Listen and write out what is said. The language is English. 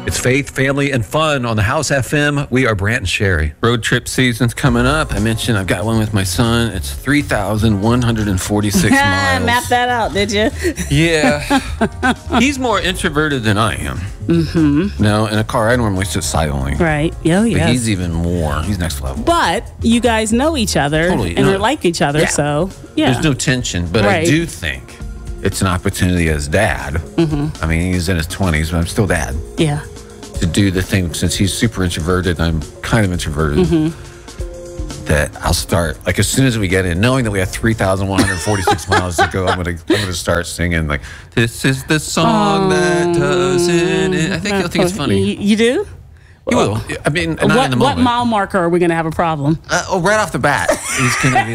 It's faith, family, and fun on the House FM. We are Brant and Sherry. Road trip season's coming up. I mentioned I've got one with my son. It's 3,146 miles. Map that out, did you? Yeah. He's more introverted than I am. Mm-hmm. No, in a car, I normally sit silently. Right. Oh, But yes. he's even more. He's next level. But you guys know each other Totally, and no. are like each other, Yeah. so yeah. There's no tension, but I Right. do think it's an opportunity as dad. Mm-hmm. I mean, he's in his 20s, but I'm still dad. Yeah. To do the thing, since he's super introverted and I'm kind of introverted, that I'll start, like, as soon as we get in, knowing that we have 3,146 miles to go, I'm gonna start singing, like, this is the song that does it. I think he'll think it's funny. You do? He will. I mean, not in the What moment. mile marker are we going to have a problem? Right off the bat, he's gonna be